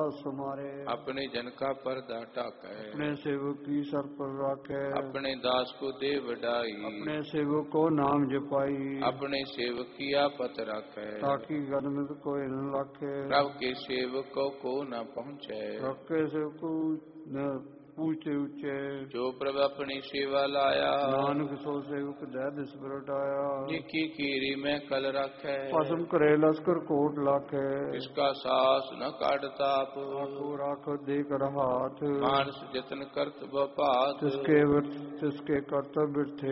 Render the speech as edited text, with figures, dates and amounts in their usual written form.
दास हमारे। अपने जन का पर्दा ढाकै, अपने सेवक की सर पर राखे। अपने दास को दे बढ़ाई, अपने सेवक को नाम जपाई। अपने सेवक की आपत राखै, ताकि गनमित कोई न लाखे। प्रभु के सेवकों को न पहुँचे, रखे सेवक न ऊंचे ऊंचे। जो प्रभु अपनी सेवा लाया, नानक सो सेवक दह दिस पर उठाया। जिकी कीरी में कल रखे, पसम करे लश्कर कोट लाखे। इसका सास न काटता आप, आको राख दे कर हाथ। मानस जतन करत बपात, तिसके कर्तव्य थे